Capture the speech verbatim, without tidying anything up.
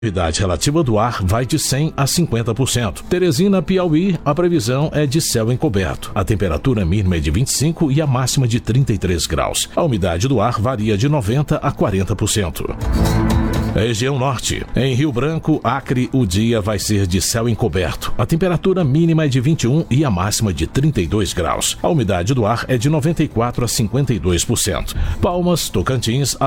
A umidade relativa do ar vai de cem a cinquenta por cento. Teresina, Piauí, a previsão é de céu encoberto. A temperatura mínima é de vinte e cinco e a máxima de trinta e três graus. A umidade do ar varia de noventa a quarenta por cento. Região Norte. Em Rio Branco, Acre, o dia vai ser de céu encoberto. A temperatura mínima é de vinte e um e a máxima de trinta e dois graus. A umidade do ar é de noventa e quatro a cinquenta e dois por cento. Palmas, Tocantins,